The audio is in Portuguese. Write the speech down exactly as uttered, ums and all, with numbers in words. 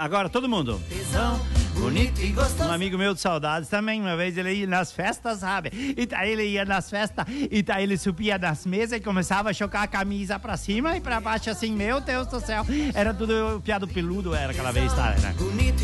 agora todo mundo. Bonito e gostoso. Um amigo meu de saudades também, uma vez ele ia nas festas, sabe? E daí ele ia nas festas, e daí ele subia nas mesas e começava a chocar a camisa pra cima e pra baixo assim, meu Deus do céu. Era tudo piado peludo, era aquela vez, tá, né?